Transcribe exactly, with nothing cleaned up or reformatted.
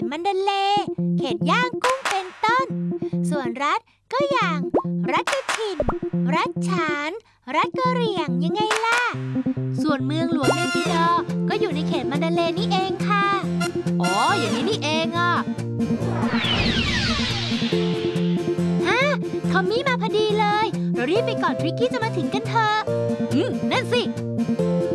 มันเดเลย์เขตย่างกุ้งเป็นต้นส่วนรัฐก็อย่างรัฐกถิ่นรัฐฉานรัฐกะเหรี่ยงยังไงล่ะส่วนเมืองหลวงเนปิดอร์ก็อยู่ในเขตมันเดเลย์นี่เองค่ะอ๋ออย่างนี้นี่เองอ่ะฮะทอมมี่มาพอดีเลยเรารีบไปก่อนทริกกี้จะมาถึงกันเถอะอืมนั่นสิ